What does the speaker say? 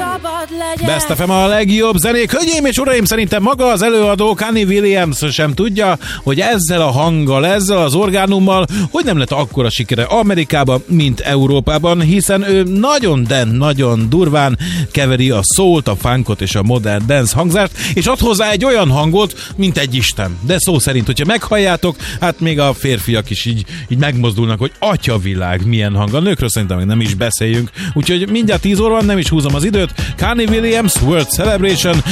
Best FM a legjobb zenék. Hölgyeim és uraim, szerintem maga az előadó Kanye Williams sem tudja, hogy ezzel a hanggal, ezzel az orgánummal, hogy nem lett akkora sikere Amerikában, mint Európában, hiszen ő nagyon, de nagyon durván keveri a soult, a funkot és a modern dance hangzást, és ad hozzá egy olyan hangot, mint egy isten. De szó szerint, hogyha meghalljátok, hát még a férfiak is így megmozdulnak, hogy atyavilág, milyen hang. A nőkről szerintem még nem is beszéljünk. Úgyhogy mindjárt 10 óra van, nem is húzom az időt. Kanye Williams World Celebration.